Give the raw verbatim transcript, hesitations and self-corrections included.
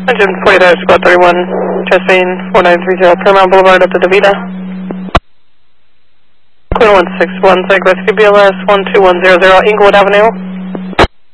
Engine forty dash squad thirty-one, Chesapeake four nine three zero, Paramount Boulevard up to Davita. Queen one six one, Southwest B L S one two one zero zero, Inglewood Avenue.